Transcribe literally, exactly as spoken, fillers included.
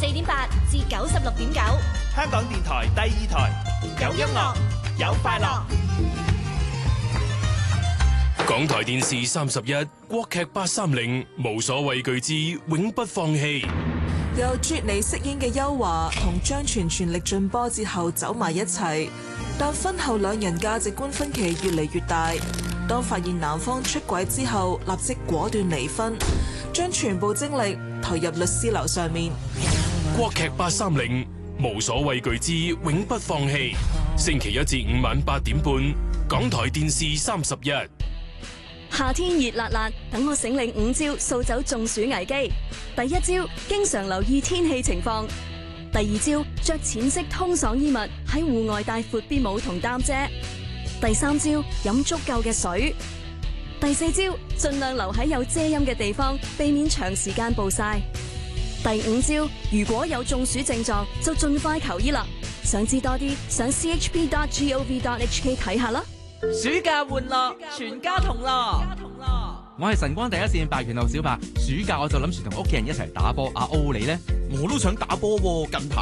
四點八至九十六點九， 香港電台第二台，有音樂，有快樂。 港台電視三十一，國劇八三零，無所畏懼之永不放棄。 由啜妮飾演嘅邱華同張全全力進波折後走埋一齊，但婚後兩人價值觀分歧越嚟越大。當發現男方出軌之後，立即果斷離婚，將全部精力投入律師樓上面。 國劇八三零，無所畏懼之永不放棄。星期一至五晚八點半，港台電視三十一。 夏天熱辣辣，等我醒領五招掃走中暑危機。第一招，經常留意天氣情況；第二招，着淺色通爽衣物，喺戶外帶闊啲帽同擔遮；第三招，飲足夠嘅水；第四招，盡量留喺有遮陰嘅地方，避免長時間暴曬；第五招，如果有中暑症狀，就盡快求醫啦。想知多啲，上 c h p dot gov dot h k 睇下啦。 暑假玩樂，全家同樂。 我係晨光第一線八拳後小白，暑假我就諗住同屋企人一齊打波。阿歐你呢？ 我都想打波喎，近排